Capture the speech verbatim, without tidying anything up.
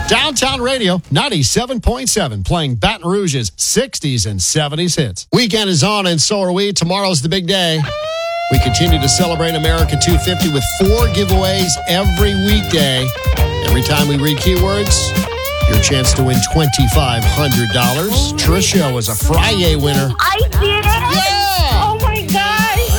Downtown Radio, ninety-seven point seven, playing Baton Rouge's sixties and seventies hits. Weekend is on, and so are we. Tomorrow's the big day. We continue to celebrate America two fifty with four giveaways every weekday. Every time we read keywords, your chance to win twenty-five hundred dollars. Trisha was a Friday winner. I did it.